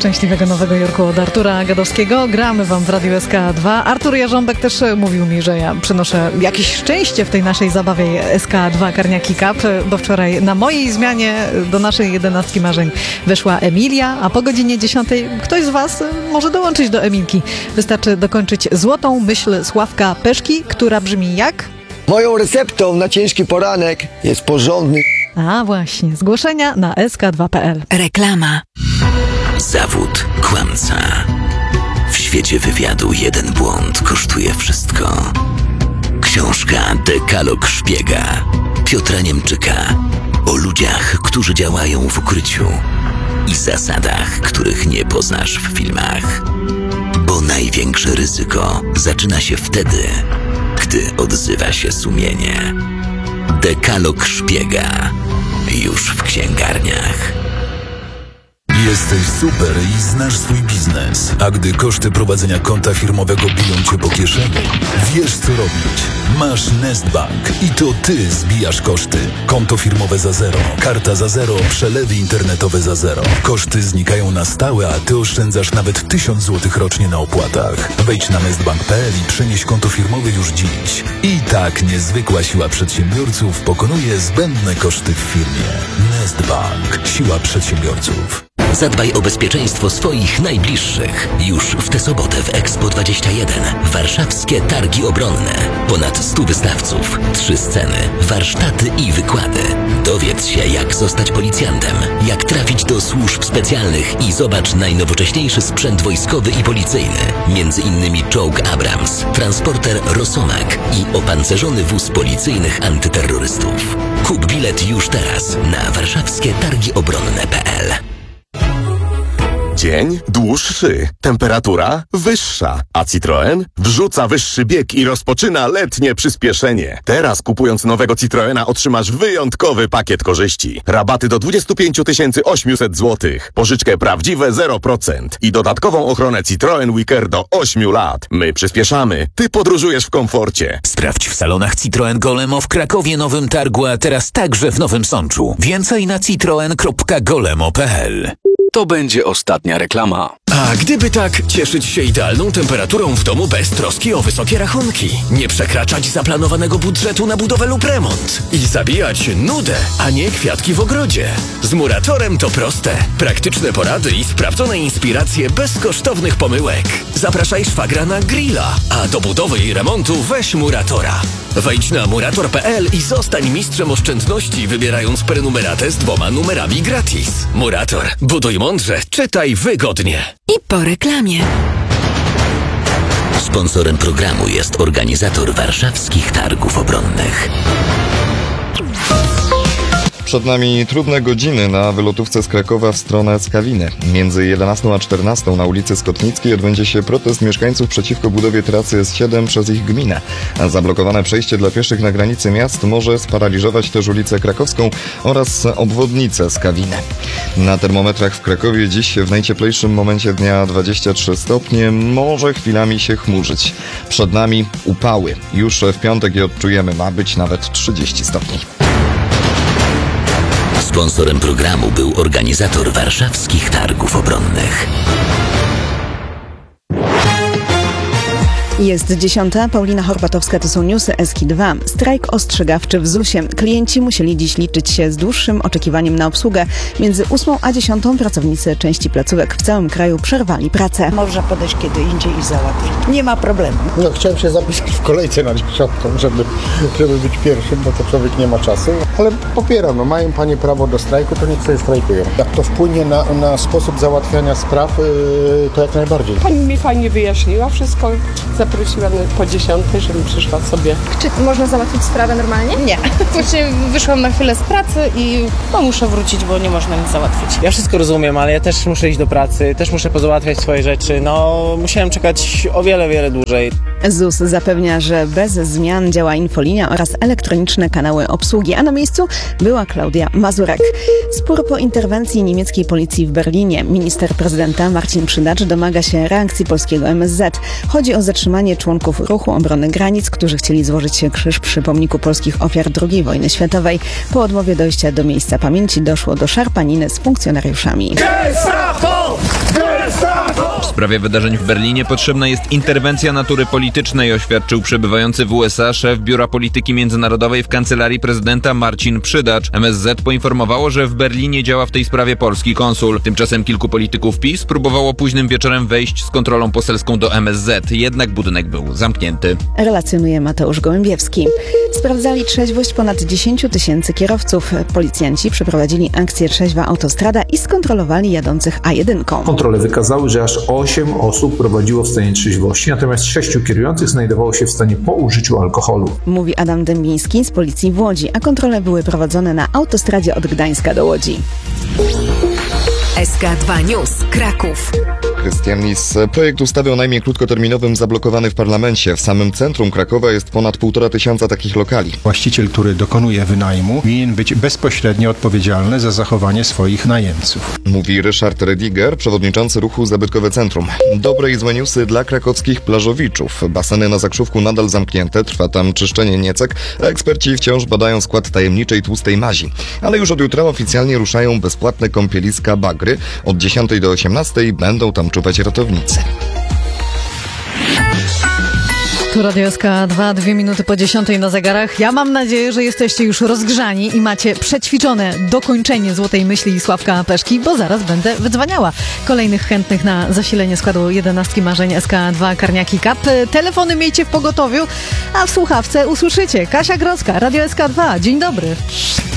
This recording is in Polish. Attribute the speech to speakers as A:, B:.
A: szczęśliwego Nowego Jorku od Artura Gadowskiego. Gramy wam w Radiu SK2. Artur Jarząbek też mówił mi, że ja przynoszę jakieś szczęście w tej naszej zabawie SK2 Karniaki Cup, bo wczoraj na mojej zmianie do naszej 11 marzeń weszła Emilia, a po godzinie 10 ktoś z was może dołączyć do Emilki. Wystarczy dokończyć złotą myśl Sławka Peszki, która brzmi jak?
B: Moją receptą na ciężki poranek jest porządny...
A: A właśnie, zgłoszenia na sk2.pl.
C: Reklama.
D: Zawód kłamca. W świecie wywiadu jeden błąd kosztuje wszystko. Książka Dekalog Szpiega Piotra Niemczyka o ludziach, którzy działają w ukryciu i zasadach, których nie poznasz w filmach. Bo największe ryzyko zaczyna się wtedy, gdy odzywa się sumienie. Dekalog Szpiega już w księgarniach.
E: Jesteś super i znasz swój biznes, a gdy koszty prowadzenia konta firmowego biją cię po kieszeni, wiesz co robić. Masz Nestbank i to ty zbijasz koszty. Konto firmowe za zero, karta za zero, przelewy internetowe za zero. Koszty znikają na stałe, a ty oszczędzasz nawet 1000 zł rocznie na opłatach. Wejdź na nestbank.pl i przenieś konto firmowe już dziś. I tak niezwykła siła przedsiębiorców pokonuje zbędne koszty w firmie. Nestbank. Siła przedsiębiorców.
D: Zadbaj o bezpieczeństwo swoich najbliższych. Już w tę sobotę w Expo 21 warszawskie targi obronne. Ponad 100 wystawców, 3 sceny, warsztaty i wykłady. Dowiedz się, jak zostać policjantem, jak trafić do służb specjalnych i zobacz najnowocześniejszy sprzęt wojskowy i policyjny. Między innymi czołg Abrams, transporter Rosomak i opancerzony wóz policyjnych antyterrorystów. Kup bilet już teraz na warszawskietargiobronne.pl.
F: Dzień dłuższy, temperatura wyższa, a Citroen wrzuca wyższy bieg i rozpoczyna letnie przyspieszenie. Teraz kupując nowego Citroena otrzymasz wyjątkowy pakiet korzyści. Rabaty do 25 800 zł, pożyczkę prawdziwe 0% i dodatkową ochronę Citroen Wicker do 8 lat. My przyspieszamy, ty podróżujesz w komforcie.
D: Sprawdź w salonach Citroen Golemo w Krakowie, Nowym Targu, a teraz także w Nowym Sączu. Więcej na citroen.golemo.pl.
G: To będzie ostatnia reklama.
H: A gdyby tak cieszyć się idealną temperaturą w domu bez troski o wysokie rachunki, nie przekraczać zaplanowanego budżetu na budowę lub remont i zabijać nudę, a nie kwiatki w ogrodzie. Z Muratorem to proste. Praktyczne porady i sprawdzone inspiracje bez kosztownych pomyłek. Zapraszaj szwagra na grilla, a do budowy i remontu weź Muratora. Wejdź na murator.pl i zostań mistrzem oszczędności, wybierając prenumeratę z 2 numerami gratis. Murator. Buduj mądrze, czytaj wygodnie.
C: I po reklamie.
D: Sponsorem programu jest organizator warszawskich targów obronnych.
I: Przed nami trudne godziny na wylotówce z Krakowa w stronę Skawiny. Między 11 a 14 na ulicy Skotnickiej odbędzie się protest mieszkańców przeciwko budowie trasy S7 przez ich gminę. Zablokowane przejście dla pieszych na granicy miast może sparaliżować też ulicę Krakowską oraz obwodnicę Skawiny. Na termometrach w Krakowie dziś w najcieplejszym momencie dnia 23 stopnie, może chwilami się chmurzyć. Przed nami upały. Już w piątek je odczujemy, ma być nawet 30 stopni.
D: Sponsorem programu był organizator warszawskich targów obronnych.
J: Jest 10. Paulina Horbatowska, to są newsy SK2. Strajk ostrzegawczy w ZUS-ie. Klienci musieli dziś liczyć się z dłuższym oczekiwaniem na obsługę. Między 8 a 10 pracownicy części placówek w całym kraju przerwali pracę.
K: Można podejść kiedy indziej i załatwić. Nie ma problemu.
L: No, chciałem się zapisać w kolejce na 10, żeby być pierwszym, bo to człowiek nie ma czasu. Ale popieram, mają panie prawo do strajku, to niech sobie strajkują. Jak to wpłynie na sposób załatwiania spraw, to jak najbardziej.
M: Pani mi fajnie wyjaśniła wszystko. Zaprosiła po 10, żebym przyszła sobie.
N: Czy można załatwić sprawę normalnie?
O: Nie. Właśnie wyszłam na chwilę z pracy i muszę wrócić, bo nie można nic załatwić.
P: Ja wszystko rozumiem, ale ja też muszę iść do pracy, też muszę pozałatwiać swoje rzeczy. Musiałem czekać o wiele dłużej.
J: ZUS zapewnia, że bez zmian działa infolinia oraz elektroniczne kanały obsługi, a na miejscu była Klaudia Mazurek. Spór po interwencji niemieckiej policji w Berlinie. Minister prezydenta Marcin Przydacz domaga się reakcji polskiego MSZ. Chodzi o zatrzymanie członków Ruchu Obrony Granic, którzy chcieli złożyć krzyż przy pomniku polskich ofiar II wojny światowej. Po odmowie dojścia do miejsca pamięci doszło do szarpaniny z funkcjonariuszami.
Q: Gestapo! sprawie wydarzeń w Berlinie potrzebna jest interwencja natury politycznej, oświadczył przebywający w USA szef Biura Polityki Międzynarodowej w Kancelarii Prezydenta Marcin Przydacz. MSZ poinformowało, że w Berlinie działa w tej sprawie polski konsul. Tymczasem kilku polityków PiS próbowało późnym wieczorem wejść z kontrolą poselską do MSZ, jednak budynek był zamknięty.
J: Relacjonuje Mateusz Gołębiewski. Sprawdzali trzeźwość ponad 10 000 kierowców. Policjanci przeprowadzili akcję Trzeźwa Autostrada i skontrolowali jadących A1.
R: Kontrole wykazały, że aż 8 osób prowadziło w stanie trzeźwości, natomiast 6 kierujących znajdowało się w stanie po użyciu alkoholu.
J: Mówi Adam Dębiński z Policji w Łodzi, a kontrole były prowadzone na autostradzie od Gdańska do Łodzi.
C: SK2 News Kraków.
I: Krystian Lis. Projekt ustawy o najmie krótkoterminowym zablokowany w parlamencie. W samym centrum Krakowa jest ponad 1500 takich lokali.
S: Właściciel, który dokonuje wynajmu, winien być bezpośrednio odpowiedzialny za zachowanie swoich najemców.
I: Mówi Ryszard Rediger, przewodniczący ruchu Zabytkowe Centrum. Dobre i złe newsy dla krakowskich plażowiczów. Baseny na Zakrzówku nadal zamknięte, trwa tam czyszczenie niecek, a eksperci wciąż badają skład tajemniczej tłustej mazi. Ale już od jutra oficjalnie ruszają bezpłatne kąpieliska Bagry. Od 10 do 18 będą tam czuwać ratownicy.
A: Tu Radio SK2, 2 minuty po 10 na zegarach. Ja mam nadzieję, że jesteście już rozgrzani i macie przećwiczone dokończenie Złotej Myśli i Sławka Peszki, bo zaraz będę wydzwaniała kolejnych chętnych na zasilenie składu 11 marzeń SK2 Karniaki Cup. Telefony miejcie w pogotowiu, a w słuchawce usłyszycie Kasia Grodzka, Radio SK2. Dzień dobry.